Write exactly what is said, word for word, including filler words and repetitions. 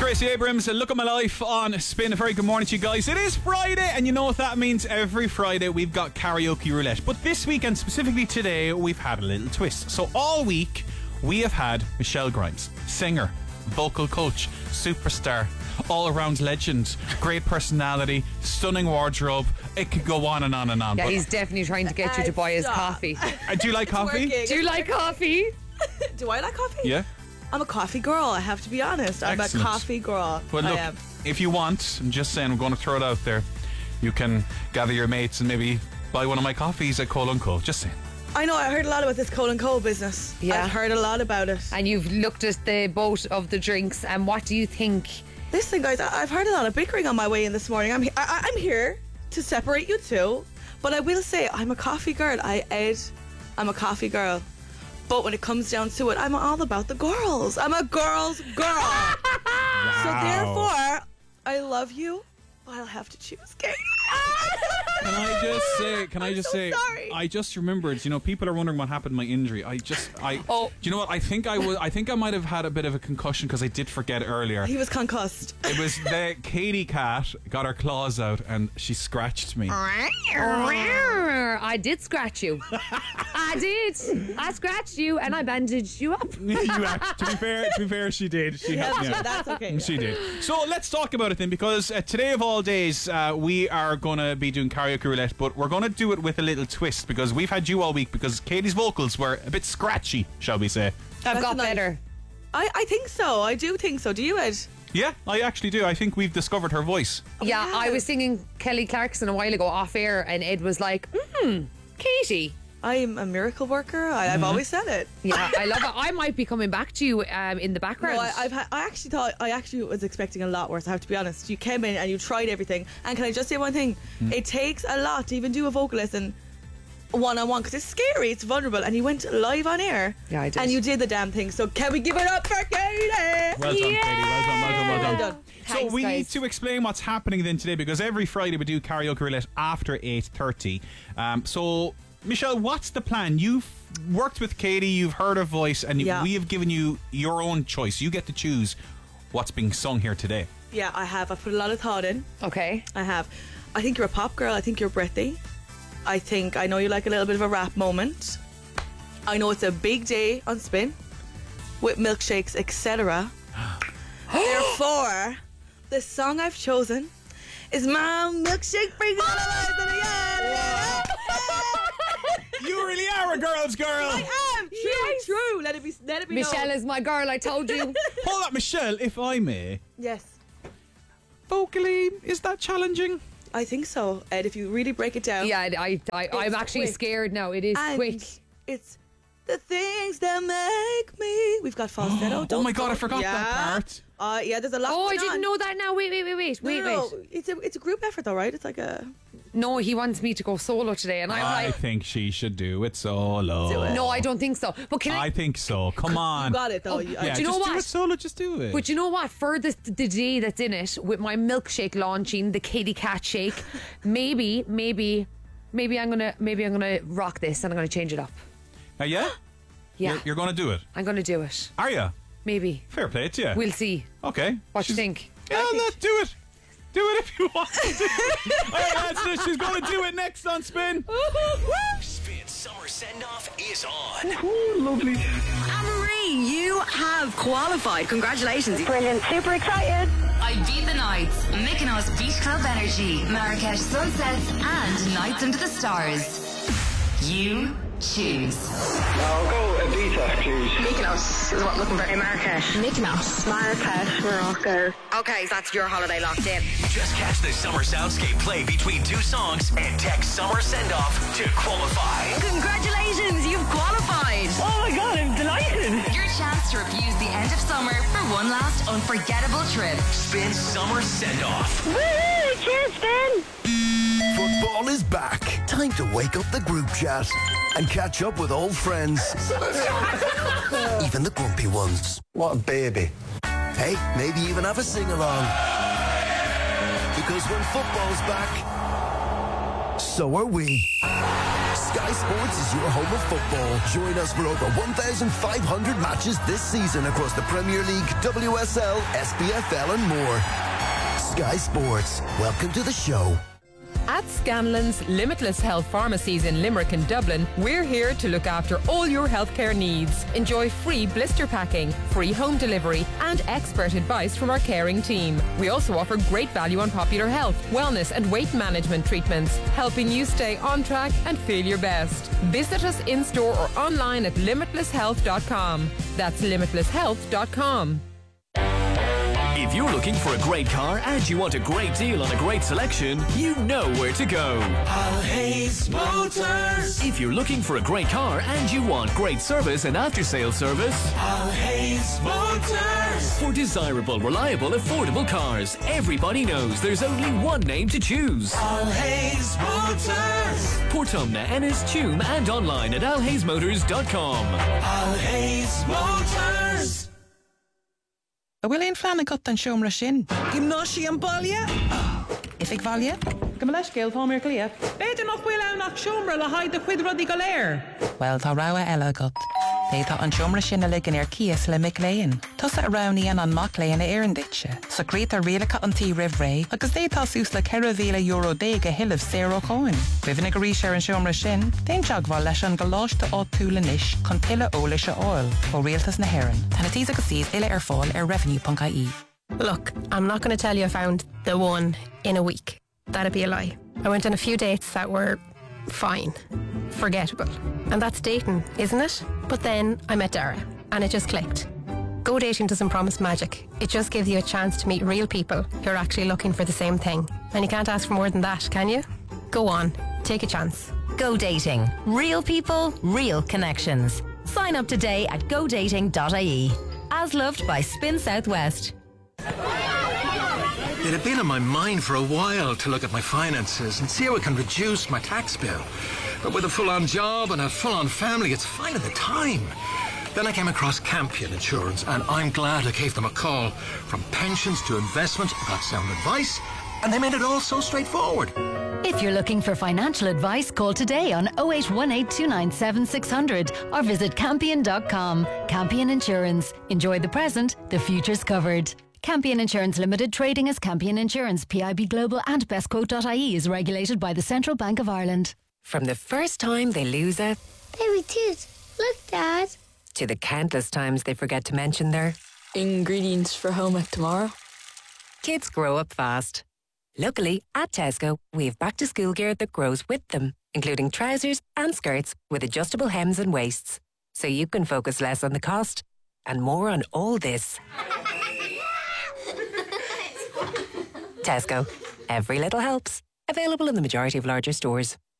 Gracie Abrams, Look at My Life on Spin. A very good morning to you guys. It is Friday, and you know what that means. Every Friday we've got karaoke roulette. But this week, and specifically today, we've had a little twist. So all week, we have had Michelle Grimes, singer, vocal coach, superstar, all-around legend, great personality, stunning wardrobe. It could go on and on and on. Yeah, but he's definitely trying to get you to buy his coffee. Uh, do you like coffee? Working. Do you like coffee? Do I like coffee? Yeah. I'm a coffee girl, I have to be honest. I'm Excellent. a coffee girl. Well, I look, am. if you want, I'm just saying, I'm going to throw it out there. You can gather your mates and maybe buy one of my coffees at Cole and Co. Just saying. I know, I heard a lot about this Cole and Co business. Yeah. I've heard a lot about it. And you've looked at the boat of the drinks, and what do you think? Listen, guys, I- I've heard a lot of bickering on my way in this morning. I'm, he- I- I'm here to separate you two, but I will say I'm a coffee girl. I Ed, I'm a coffee girl. But when it comes down to it, I'm all about the girls. I'm a girl's girl. Wow. So therefore, I love you. I'll have to choose Katie. Can I just say, can I I'm just so say, sorry. I just remembered, you know, people are wondering what happened to my injury. I just, I, Oh. do you know what? I think I was, I think I might have had a bit of a concussion because I did forget earlier. He was concussed. It was the Katie cat got her claws out and she scratched me. I did scratch you. I did. I scratched you and I bandaged you up. You act- to be fair, to be fair, she did. She Yeah, helped me out. that's okay. She did. So let's talk about it then, because uh, today of all days, uh, we are going to be doing karaoke roulette, but we're going to do it with a little twist because we've had you all week because Katie's vocals were a bit scratchy, shall we say. I've That's got nice. better. I, I think so. I do think so. Do you, Ed? Yeah, I actually do. I think we've discovered her voice. Yeah, yeah. I was singing Kelly Clarkson a while ago off air, and Ed was like, hmm, Katie. I'm a miracle worker. I, Mm-hmm. I've always said it. Yeah, I love it. I might be coming back to you um, in the background. No, I, I've ha- I actually thought I actually was expecting a lot worse. I have to be honest. You came in and you tried everything. And can I just say one thing? Mm. It takes a lot to even do a vocal lesson one on one because it's scary. It's vulnerable. And you went live on air. Yeah, I did. And you did the damn thing. So can we give it up for Katie? Well done, Katie. Well done, well done, well done. Well done. So Thanks, we guys. need to explain what's happening then today, because every Friday we do karaoke roulette after eight thirty. Um, so, Michelle, what's the plan? You've worked with Katie, you've heard her voice, and Yeah. we have given you your own choice. You get to choose what's being sung here today. Yeah, I have. I put a lot of thought in. Okay. I have. I think you're a pop girl. I think you're breathy. I think I know you like a little bit of a rap moment. I know it's a big day on Spin with milkshakes, et cetera. Therefore, the song I've chosen is "My Milkshake Brings All the Lights in the Yard." You really are a girl's girl. I am true, Yes. true. Let it be. Let it be. Michelle known. is my girl, I told you. Hold up, Michelle, if I may. Yes, Vocally, is that challenging? I think so, Ed. If you really break it down. Yeah, I, I, I'm It's actually quick. scared now. It is And quick. it's the things that make me. We've got falsetto. Oh my God, I don't- forgot yeah. that part. Uh, yeah, there's a lot. Oh, I going didn't on. know that now. Wait, wait, wait, wait. No, Wait, no, wait. no. It's a it's a group effort though, right? It's like a No, he wants me to go solo today. And I'm I like, think she should do it solo. Do it. no, I don't think so. But can I? I think so. Come on. you got it though. Oh, You- Yeah, Do you know just do what? it solo. Just do it. But you know what? For the, the day that's in it, with my milkshake launching, the Katie Cat shake, maybe, maybe, maybe I'm gonna, maybe I'm gonna rock this and I'm gonna change it up. Uh, yeah? Yeah, You're, you're going to do it. I'm gonna do it. Are you? Maybe. Fair play to you. We'll see. Okay. What She's- do you think? Yeah, I think no, do it. Do it if you want to. All right, that's it. She's going to do it next on Spin. Spin Summer Send-Off is on. Anne-Marie, you have qualified. Congratulations. Brilliant. Super excited. Ibiza Nights, Mykonos Beach Club Energy, Marrakesh Sunsets, and Nights Under the Stars. You choose. I'll go Ibiza, please. Mykonos is what I'm looking for in Marrakesh. Mykonos. Marrakesh, Morocco. Okay, so that's your holiday locked in. Just catch the summer soundscape play between two songs and text Summer Send-Off to qualify. Congratulations, you've qualified. Oh my god, I'm delighted. Your chance to refuse the end of summer for one last unforgettable trip. Spin Summer Send-Off. Woohoo! Cheers, Ben. Football is back. Time to wake up the group chat and catch up with old friends. Even the grumpy ones. What a baby. Hey, maybe even have a sing-along. Because when football's back, so are we. Sky Sports is your home of football. Join us for over one thousand five hundred matches this season across the Premier League, W S L, S P F L and more. Sky Sports, welcome to the show. At Scanlon's Limitless Health Pharmacies in Limerick and Dublin, we're here to look after all your healthcare needs. Enjoy free blister packing, free home delivery and expert advice from our caring team. We also offer great value on popular health, wellness and weight management treatments, helping you stay on track and feel your best. Visit us in-store or online at limitless health dot com. That's limitless health dot com. If you're looking for a great car and you want a great deal on a great selection, you know where to go. Alhays Motors. If you're looking for a great car and you want great service and after-sales service, Alhays Motors. For desirable, reliable, affordable cars, everybody knows there's only one name to choose. Alhays Motors. Portumna, Ennis, Tuam and online at alhays motors dot com. Alhays Motors. A bhfuil éon fleanna cut an seomra sin. Gymnáisi an baile? If ag bhaile? Go leis céal fámar clia. Beidir nach bhfuil anach seomra le haid a chuid rudí go léir. Well, tá rogha eile agat. Détá an seomra sin a ligean ar cias le mic léin. Tusa a rognaíonn an mac léin a éireann ditse. So gréit a rialacha an tí rih ré, agus détá sús le ceithre mhíle euro déag a hiilimh zéro cáin. Bhíhanna go rís ar an seomra sin, déon teagmháil leis an go láiste á túla níis chun tuile óla se áil ó rialtas na hÉireann. Tána tíos agus síos ile ar fáil ar revenue dot I E. Look, I'm not going to tell you I found the one in a week. That'd be a lie. I went on a few dates that were fine, forgettable. And that's dating, isn't it? But then I met Dara, and it just clicked. Go dating doesn't promise magic. It just gives you a chance to meet real people who are actually looking for the same thing. And you can't ask for more than that, can you? Go on, take a chance. Go dating. Real people, real connections. Sign up today at go dating dot I E. As loved by Spin Southwest. It had been on my mind for a while to look at my finances and see how I can reduce my tax bill. But with a full-on job and a full-on family, it's finding the time. Then I came across Campion Insurance, and I'm glad I gave them a call. From pensions to investment, I got sound advice, and they made it all so straightforward. If you're looking for financial advice, call today on oh eight one eight, two nine seven, six hundred or visit campion dot com. Campion Insurance. Enjoy the present, the future's covered. Campion Insurance Limited, trading as Campion Insurance, P I B Global and best quote dot I E is regulated by the Central Bank of Ireland. From the first time they lose a baby tooth, look, Dad, to the countless times they forget to mention their ingredients for home ec tomorrow. Kids grow up fast. Luckily, at Tesco, we have back-to-school gear that grows with them, including trousers and skirts with adjustable hems and waists, so you can focus less on the cost and more on all this. Tesco. Every little helps. Available in the majority of larger stores.